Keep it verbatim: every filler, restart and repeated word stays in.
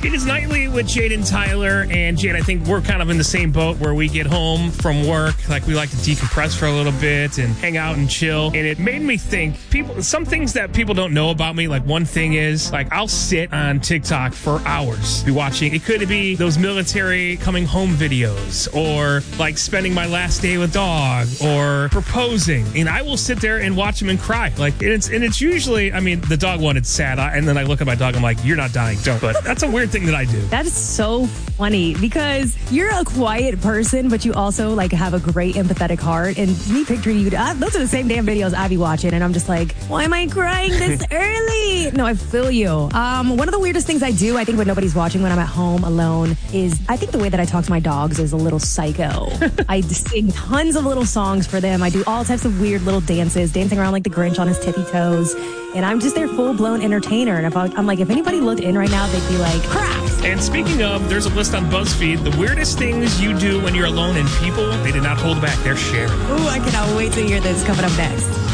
It is Nightly with Jade and Tyler. And Jade, I think we're kind of in the same boat where we get home from work. Like, we like to decompress for a little bit and hang out and chill. And it made me think, people, some things that people don't know about me, like one thing is, like, I'll sit on TikTok for hours, be watching. It could be those military coming home videos, or like spending my last day with dog, or proposing. And I will sit there and watch them and cry. Like, and it's, and it's usually, I mean, the dog one, it's sad. I, and then I look at my dog, I'm like, you're not dying, don't. But that's a weird thing that I do. That is so funny because you're a quiet person, but you also like have a great empathetic heart. And me picturing you, uh, those are the same damn videos I be watching. And I'm just like, why am I crying this early? No, I feel you. Um, one of the weirdest things I do, I think when nobody's watching, when I'm at home alone, is I think the way that I talk to my dogs is a little psycho. I sing tons of little songs for them. I do all types of weird little dances, dancing around like the Grinch on his tippy toes. And I'm just their full-blown entertainer. And if I, I'm like, if anybody looked in right now, they'd be like, crap. And speaking of, there's a list on BuzzFeed. The weirdest things you do when you're alone and people, they did not hold back. They're sharing. Ooh, I cannot wait to hear this coming up next.